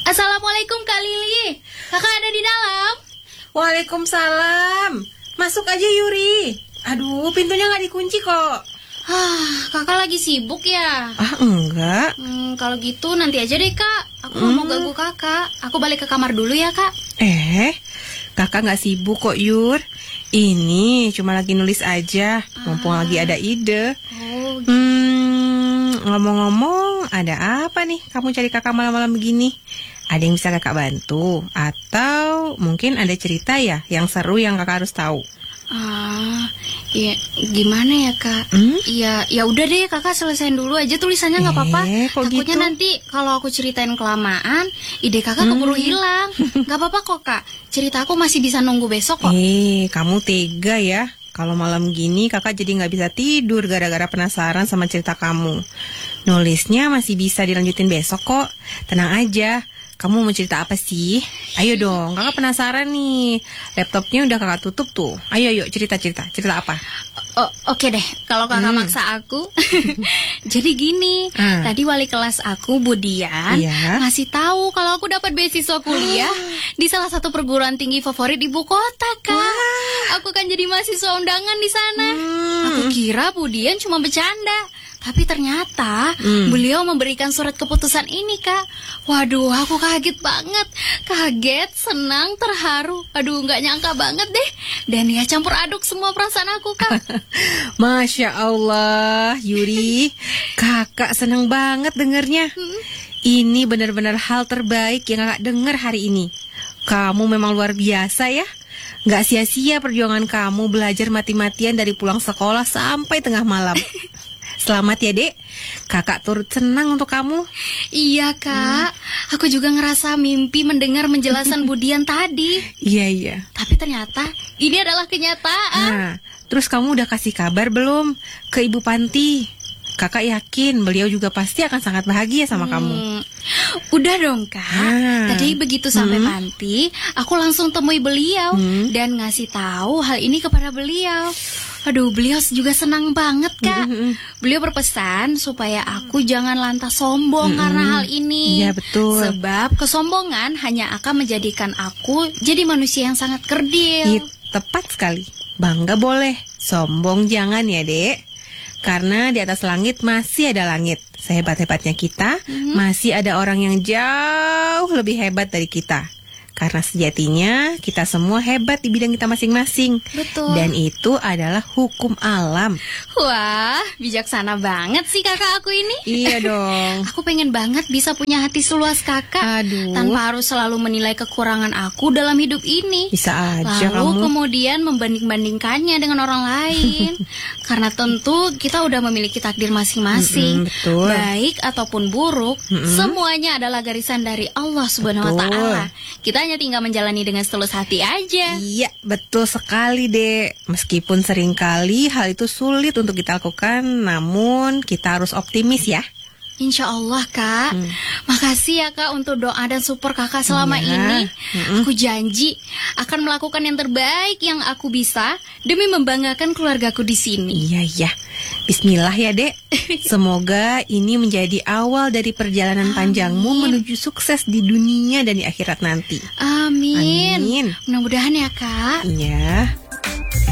Assalamualaikum Kak Lili. Kakak ada di dalam? Waalaikumsalam. Masuk aja Yuri. Aduh, pintunya nggak dikunci kok. Kakak lagi sibuk ya? Enggak. Kalau gitu nanti aja deh Kak. Aku nggak mau ganggu kakak. Aku balik ke kamar dulu ya Kak. Kakak nggak sibuk kok Yur. Ini cuma lagi nulis aja. Mumpung lagi ada ide. Ngomong-ngomong, ada apa nih kamu cari kakak malam-malam begini? Ada yang bisa kakak bantu? Atau mungkin ada cerita ya yang seru yang kakak harus tahu? Ya gimana ya Kak? Ya udah deh kakak selesaiin dulu aja tulisannya, nggak apa-apa. Takutnya gitu? nanti kalau aku ceritain kelamaan, ide kakak keburu hilang. Nggak apa-apa kok Kak. Cerita aku masih bisa nunggu besok kok. Kamu tega ya. Kalau malam gini kakak jadi nggak bisa tidur gara-gara penasaran sama cerita kamu. Nulisnya masih bisa dilanjutin besok kok. Tenang aja. Kamu mau cerita apa sih? Ayo dong, kakak penasaran nih. Laptopnya udah kakak tutup tuh. Ayo cerita apa? Oke deh, kalau kakak maksa aku. Jadi gini, tadi wali kelas aku Budian ngasih tahu kalau aku dapat beasiswa kuliah di salah satu perguruan tinggi favorit ibu kota Kak. Aku kan jadi mahasiswa undangan di sana. Aku kira Budian cuma bercanda. Tapi ternyata beliau memberikan surat keputusan ini Kak. Waduh, aku kaget banget. Kaget, senang, terharu. Aduh, gak nyangka banget deh. Dan ya campur aduk semua perasaan aku Kak. Masya Allah, Yuri. Kakak senang banget dengernya. Ini benar-benar hal terbaik yang kakak dengar hari ini. Kamu memang luar biasa ya. Gak sia-sia perjuangan kamu belajar mati-matian dari pulang sekolah sampai tengah malam. Selamat ya dek, kakak turut senang untuk kamu. Iya Kak, aku juga ngerasa mimpi mendengar penjelasan Budian tadi. Iya. Tapi ternyata ini adalah kenyataan. Terus kamu udah kasih kabar belum ke Ibu Panti? Kakak yakin beliau juga pasti akan sangat bahagia sama kamu. Udah dong Kak. Tadi begitu sampai Panti, aku langsung temui beliau dan ngasih tahu hal ini kepada beliau. Aduh, beliau juga senang banget Kak. Beliau berpesan supaya aku jangan lantas sombong karena hal ini. Iya betul. Sebab kesombongan hanya akan menjadikan aku jadi manusia yang sangat kerdil. Tepat sekali. Bangga boleh, sombong jangan ya dek. Karena di atas langit masih ada langit. Sehebat-hebatnya kita, masih ada orang yang jauh lebih hebat dari kita. Karena sejatinya kita semua hebat di bidang kita masing-masing. Betul. Dan itu adalah hukum alam. Wah, bijaksana banget sih kakak aku ini. Iya dong. Aku pengen banget bisa punya hati seluas kakak. Tanpa harus selalu menilai kekurangan aku dalam hidup ini. Bisa aja lalu kamu. Kemudian membanding-bandingkannya dengan orang lain. Karena tentu kita udah memiliki takdir masing-masing. Betul. Baik ataupun buruk, semuanya adalah garisan dari Allah Subhanahu wa Ta'ala. Kita hanya tinggal menjalani dengan setulus hati aja. Iya, betul sekali dek. Meskipun seringkali hal itu sulit untuk kita lakukan, namun kita harus optimis ya. Insya Allah Kak. Makasih ya Kak untuk doa dan support kakak selama ini. Aku janji akan melakukan yang terbaik yang aku bisa demi membanggakan keluargaku di sini. Iya. Bismillah ya dek. Semoga ini menjadi awal dari perjalanan panjangmu menuju sukses di dunia dan di akhirat nanti. Amin. Mudah-mudahan ya Kak. Iya.